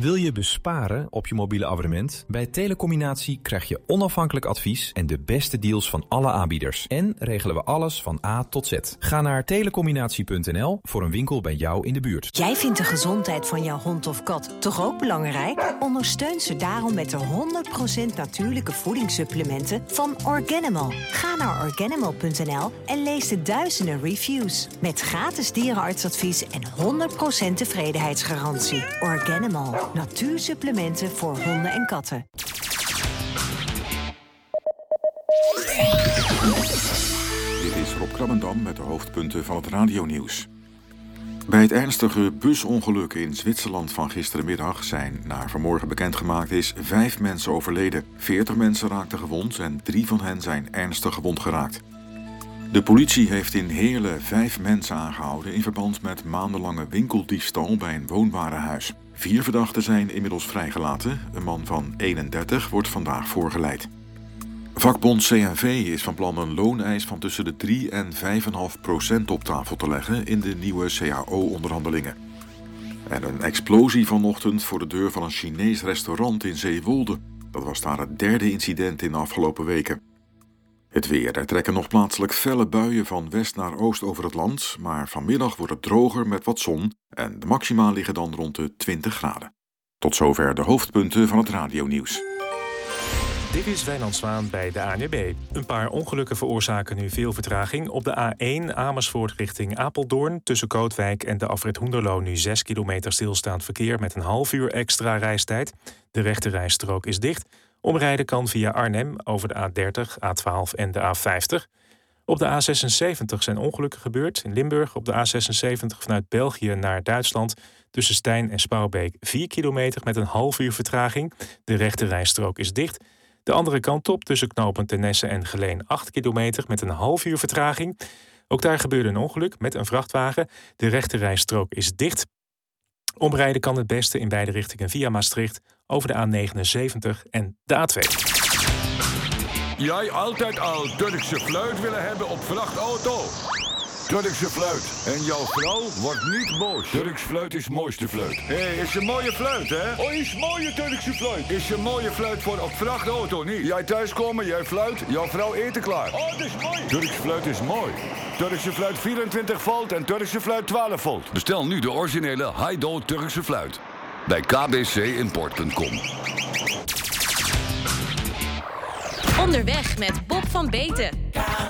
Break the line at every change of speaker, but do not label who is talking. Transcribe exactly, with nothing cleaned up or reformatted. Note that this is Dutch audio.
Wil je besparen op je mobiele abonnement? Bij Telecombinatie krijg je onafhankelijk advies en de beste deals van alle aanbieders. En regelen we alles van A tot Z. Ga naar telecombinatie punt n l voor een winkel bij jou in de buurt.
Jij vindt de gezondheid van jouw hond of kat toch ook belangrijk? Ondersteun ze daarom met de honderd procent natuurlijke voedingssupplementen van Organimal. Ga naar organimal punt n l en lees de duizenden reviews. Met gratis dierenartsadvies en honderd procent tevredenheidsgarantie. Organimal. Natuursupplementen voor honden en katten.
Dit is Rob Krabbendam met de hoofdpunten van het radionieuws. Bij het ernstige busongeluk in Zwitserland van gisterenmiddag zijn, naar vanmorgen bekendgemaakt is, vijf mensen overleden. Veertig mensen raakten gewond en drie van hen zijn ernstig gewond geraakt. De politie heeft in Heerlen vijf mensen aangehouden in verband met maandenlange winkeldiefstal bij een woonwarenhuis. Vier verdachten zijn inmiddels vrijgelaten. Een man van eenendertig wordt vandaag voorgeleid. Vakbond C N V is van plan een looneis van tussen de drie en vijf komma vijf procent op tafel te leggen in de nieuwe C A O-onderhandelingen. En een explosie vanochtend voor de deur van een Chinees restaurant in Zeewolde. Dat was daar het derde incident in de afgelopen weken. Het weer. Er trekken nog plaatselijk felle buien van west naar oost over het land, maar vanmiddag wordt het droger met wat zon en de maxima liggen dan rond de twintig graden. Tot zover de hoofdpunten van het radionieuws.
Dit is Wijnand Zwaan bij de A N W B. Een paar ongelukken veroorzaken nu veel vertraging. Op de A één Amersfoort richting Apeldoorn tussen Kootwijk en de afrit Hoenderloo nu zes kilometer stilstaand verkeer met een half uur extra reistijd. De rechte rijstrook is dicht. Omrijden kan via Arnhem over de A dertig, A twaalf en de A vijftig. Op de A zesenzeventig zijn ongelukken gebeurd. In Limburg op de A zesenzeventig vanuit België naar Duitsland tussen Stein en Spouwbeek vier kilometer met een half uur vertraging. De rechte rijstrook is dicht. De andere kant op tussen knooppunt Tennesse en Geleen acht kilometer met een half uur vertraging. Ook daar gebeurde een ongeluk met een vrachtwagen. De rechte rijstrook is dicht. Omrijden kan het beste in beide richtingen via Maastricht over de A negenenzeventig en de A twee.
Jij altijd al Turkse fluit willen hebben op vrachtauto? Turkse fluit. En jouw vrouw wordt niet boos. Turks fluit is mooiste fluit. Hé, hey, is een mooie fluit, hè? Oh, is mooie Turkse fluit. Is een mooie fluit voor op vrachtauto, niet? Jij thuiskomen, jij fluit, jouw vrouw eten klaar. Oh, dat is mooi. Turks fluit is mooi. Turkse fluit vierentwintig volt en Turkse fluit twaalf volt. Bestel nu de originele Haido Turkse fluit. Bij k b c import punt com.
Onderweg met Bob van Beten.